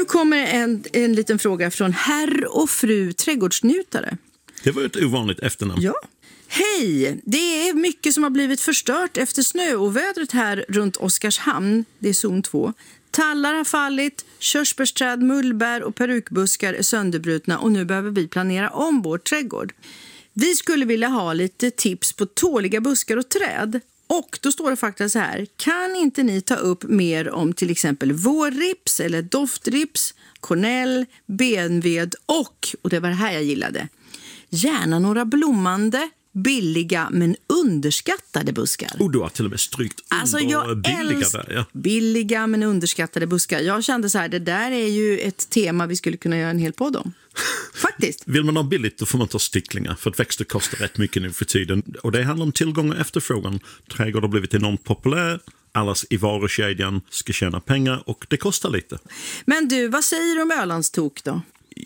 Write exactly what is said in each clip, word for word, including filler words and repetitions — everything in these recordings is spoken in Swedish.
Nu kommer en, en liten fråga från herr och fru trädgårdsnjutare. Det var ett ovanligt efternamn. Ja. Hej! Det är mycket som har blivit förstört efter snöovädret här runt Oskarshamn. Det är zon två. Tallar har fallit, körsbärsträd, mullbär och perukbuskar är sönderbrutna och nu behöver vi planera om vår trädgård. Vi skulle vilja ha lite tips på tåliga buskar och träd. Och då står det faktiskt så här: kan inte ni ta upp mer om till exempel vårrips eller doftrips, kornell, benved och, och det var det här jag gillade, gärna några blommande, billiga men underskattade buskar. Och du har till och med strykt under alltså jag billiga där, ja. Billiga men underskattade buskar. Jag kände så här, det där är ju ett tema vi skulle kunna göra en hel podd om. Faktiskt. Vill man ha billigt då får man ta sticklingar, för att växter kostar rätt mycket nu för tiden. Och det handlar om tillgång och efterfrågan. Trädgård har blivit enormt populär. Allas i varukedjan ska tjäna pengar och det kostar lite. Men du, vad säger du om Ölandstok då?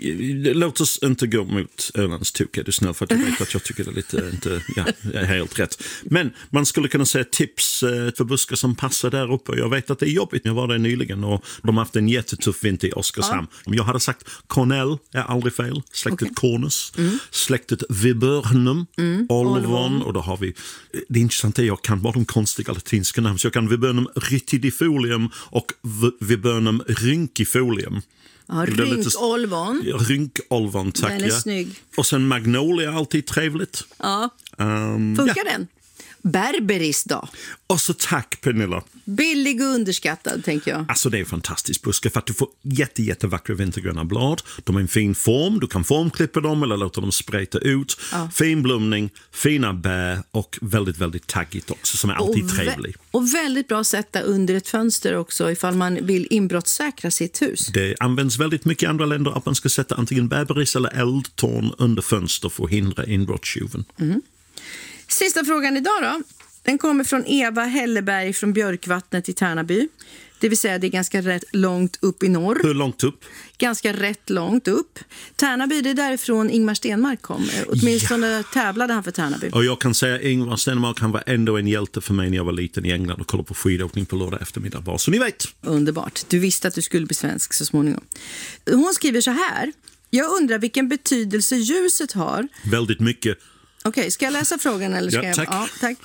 Låt oss inte gå mot Ölandstok, är du snäll, för att jag vet att jag tycker det är lite inte, ja, är helt rätt. Men man skulle kunna säga tips för buskar som passar där uppe. Jag vet att det är jobbigt, jag var där nyligen och de har haft en jättetuff vinter i Oskarshamn. Ja. Jag hade sagt kornell är aldrig fel, släktet okay. Cornus, mm. släktet viburnum, mm. olvon, och då har vi, det är intressant, jag kan bara de konstiga latinska namn, så jag kan viburnum ritidifolium och viburnum rynkifolium. Ja, rynkolvon. Rynkolvon, tack. Den är ja. snygg. Och sen magnolia, alltid trevligt. Ja, um, funkar ja. den? Berberis då? Och så tack, Pernilla. Billig och underskattad, tänker jag. Alltså det är en fantastisk buske för att du får jätte, jättevackra vintergröna blad. De har en fin form, du kan formklippa dem eller låta dem spreta ut. Ja. Fin blomning, fina bär och väldigt, väldigt taggigt också, som är alltid och trevlig. Vä- och väldigt bra att sätta under ett fönster också ifall man vill inbrottssäkra sitt hus. Det används väldigt mycket i andra länder att man ska sätta antingen berberis eller eldtorn under fönster för att hindra inbrottstjuven. Mm. Sista frågan idag då. Den kommer från Eva Helleberg från Björkvattnet i Tärnaby. Det vill säga det är ganska rätt långt upp i norr. Hur långt upp? Ganska rätt långt upp. Tärnaby, det är därifrån Ingmar Stenmark kom. Åtminstone ja. tävlade han för Tärnaby. Och jag kan säga Ingmar Stenmark, han var ändå en hjälte för mig när jag var liten i England och kollade på skidåkning på lördag eftermiddag. Bara så ni vet. Underbart. Du visste att du skulle bli svensk så småningom. Hon skriver så här: jag undrar vilken betydelse ljuset har. Väldigt mycket. Okej, okay, ska jag läsa frågan eller ska ja, tack. jag... Ja, tack.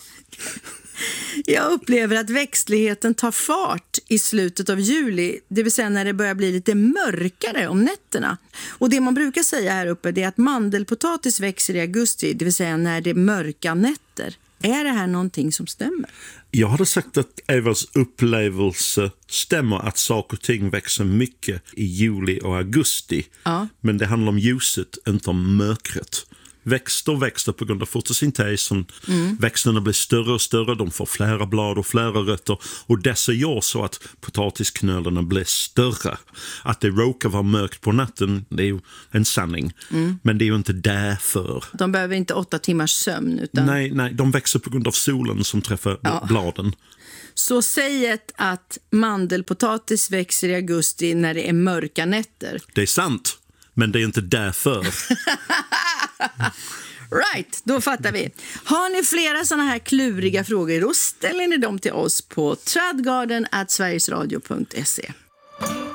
Jag upplever att växtligheten tar fart i slutet av juli, det vill säga när det börjar bli lite mörkare om nätterna. Och det man brukar säga här uppe det är att mandelpotatis växer i augusti, det vill säga när det är mörka nätter. Är det här någonting som stämmer? Jag hade sagt att Evas upplevelse stämmer, att saker och ting växer mycket i juli och augusti. Ja. Men det handlar om ljuset, inte om mörkret. Växter växter på grund av fotosyntesen. Mm. Växterna blir större och större, de får flera blad och flera rötter. Och dessa gör så att potatisknölarna blir större. Att det råkar vara mörkt på natten, det är ju en sanning. Mm. Men det är ju inte därför. De behöver inte åtta timmars sömn. Utan... Nej, nej, de växer på grund av solen som träffar ja. bladen. Så säget att mandelpotatis växer i augusti när det är mörka nätter. Det är sant, men det är inte därför. Right, då fattar vi. Har ni flera såna här kluriga frågor, då ställer ni dem till oss på tradgarden at sverigesradio punkt se.